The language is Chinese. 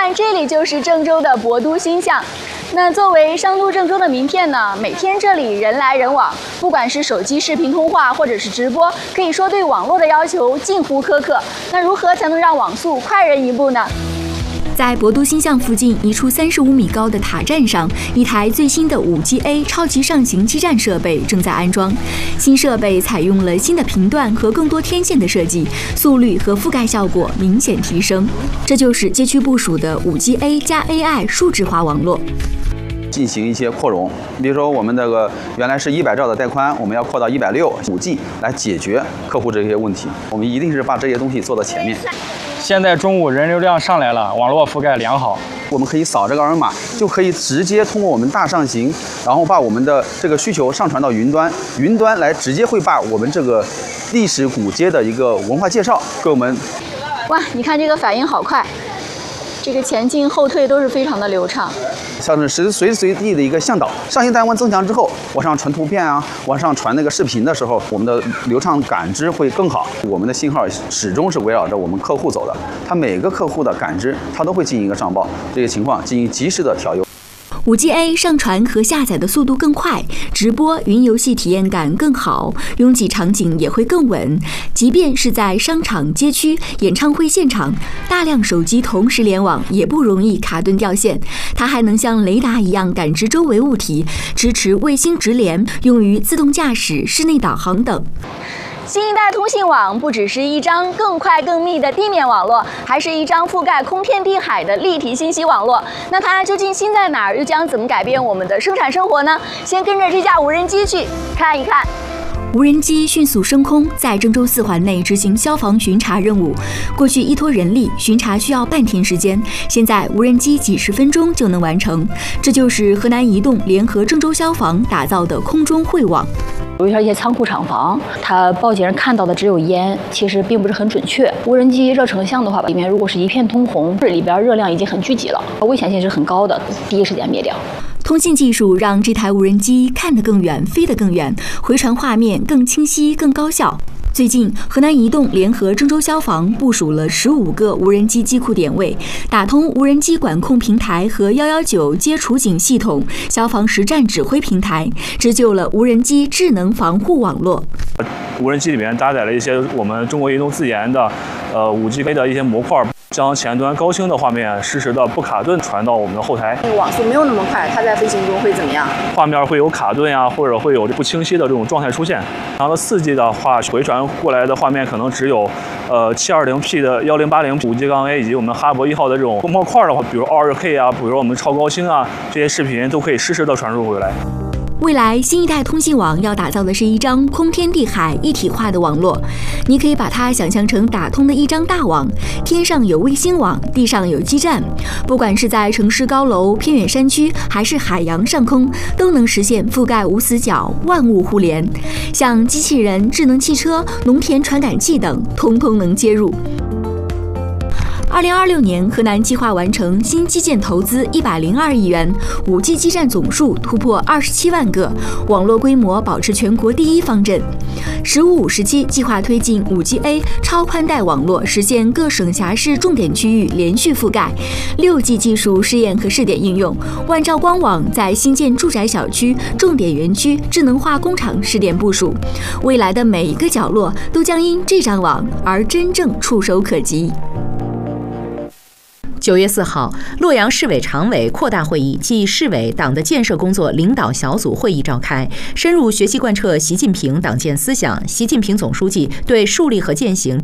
看，这里就是郑州的博都新巷。那作为商都郑州的名片呢，每天这里人来人往，不管是手机视频通话或者是直播，可以说对网络的要求近乎苛刻。那如何才能让网速快人一步呢？ 在博都新巷附近一处35米高的塔站上，一台最新的5G-A 超级上行基站设备正在安装。新设备采用了新的频段和更多天线的设计，速率和覆盖效果明显提升。这就是街区部署的5G-A 加 AI 数字化网络。 进行一些扩容，比如说我们这个原来是100兆的带宽，我们要扩到160，5G 来解决客户这些问题。我们一定是把这些东西做到前面。 现在中午人流量上来了，网络覆盖良好， 我们可以扫这个二维码，就可以直接通过我们大上行，然后把我们的这个需求上传到云端，云端来直接会把我们这个历史古街的一个文化介绍给我们。 哇，你看这个反应好快，这个前进后退都是非常的流畅。 像是随时随地的一个向导，上行单元增强之后，往上传图片啊，往上传那个视频的时候，我们的流畅感知会更好。我们的信号始终是围绕着我们客户走的，他每个客户的感知，他都会进行一个上报，这个情况进行及时的调优。 5G-A 上传和下载的速度更快，直播、云游戏体验感更好，拥挤场景也会更稳。即便是在商场、街区、演唱会现场，大量手机同时联网也不容易卡顿掉线。它还能像雷达一样感知周围物体，支持卫星直连，用于自动驾驶、室内导航等。 新一代通信网不只是一张更快更密的地面网络，还是一张覆盖空天地海的立体信息网络。那它究竟新在哪儿，又将怎么改变我们的生产生活呢？先跟着这架无人机去看一看。 无人机迅速升空，在郑州4环内执行消防巡查任务。过去依托人力巡查需要半天时间，现在无人机几10分钟就能完成。这就是河南移动联合郑州消防打造的空中会网。 比如说一些仓库厂房，它报警人看到的只有烟，其实并不是很准确。无人机热成像的话，里面如果是一片通红，里边热量已经很聚集了，危险性是很高的，第一时间灭掉。 通信技术让这台无人机看得更远，飞得更远，回传画面更清晰、更高效。最近，河南移动联合郑州消防部署了15个无人机机库点位，打通无人机管控平台和119接处警系统、消防实战指挥平台，织就了无人机智能防护网络。 无人机里面搭载了一些我们中国移动自研的5G-A 的一些模块，将前端高清的画面实时的不卡顿传到我们的后台。 网速没有那么快，它在飞行中会怎么样？ 画面会有卡顿呀，或者会有不清晰的这种状态出现。然后4G 的话，回传过来的画面可能只有720P 的1080 5G-A 以及我们哈勃1号的这种模块的话，比如 2K 啊，比如我们超高清啊，这些视频都可以实时的传输回来。 未来新一代通信网要打造的是一张空天地海一体化的网络，你可以把它想象成打通的一张大网，天上有卫星网，地上有基站，不管是在城市高楼、偏远山区，还是海洋上空，都能实现覆盖无死角、万物互联。像机器人、智能汽车、农田传感器等，通通能接入。2026年，河南计划完成新基建投资102亿元，5G 基站总数突破27万个，网络规模保持全国第一方阵。15、57计划推进5G-A 超宽带网络，实现各省辖市重点区域连续覆盖。6G 技术试验和试点应用，万兆光网在新建住宅小区、重点园区、智能化工厂试点部署。未来的每一个角落都将因这张网而真正触手可及。 9月4号，洛阳市委常委扩大会议暨市委党的建设工作领导小组会议召开，深入学习贯彻习近平党建思想。习近平总书记对树立和践行